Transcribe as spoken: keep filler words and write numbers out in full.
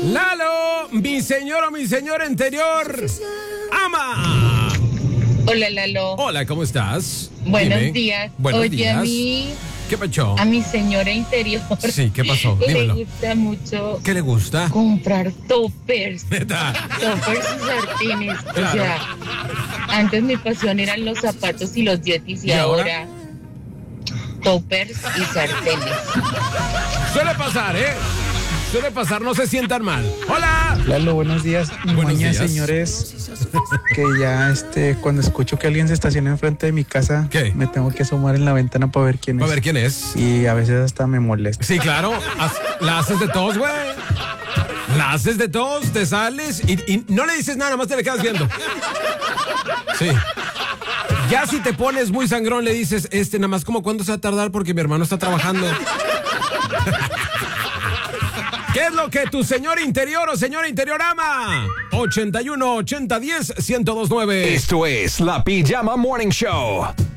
Lalo, mi señor o mi señor interior, ama. Hola, Lalo. Hola, ¿cómo estás? Buenos Dime. días. Buenos Oye, días. a mí, ¿Qué pasó? a mi señora interior. Sí, ¿qué pasó? Le Dímelo. gusta mucho ¿Qué le gusta? comprar toppers. Neta. Toppers y sartines. Claro. O sea, antes mi pasión eran los zapatos y los yetis y, ¿Y ahora? ahora toppers y sartenes. Suele pasar, ¿eh? Suele pasar, no se sientan mal. ¡Hola! Lalo, buenos días. Buenos Mañana, días. señores, que ya este, cuando escucho que alguien se estaciona enfrente de mi casa, ¿Qué? me tengo que asomar en la ventana para ver quién A es. ver quién es. Y a veces hasta me molesta. Sí, claro. haz- La haces de todos, güey. La haces de todos, te sales y, y no le dices nada, más te le quedas viendo. Sí. Ya si te pones muy sangrón, le dices, este, nada más como cuándo se va a tardar porque mi hermano está trabajando. ¿Qué es lo que tu señor interior o señora interior ama? ochenta y uno, ochenta, diez, ciento dos nueve. Esto es la Pijama Morning Show.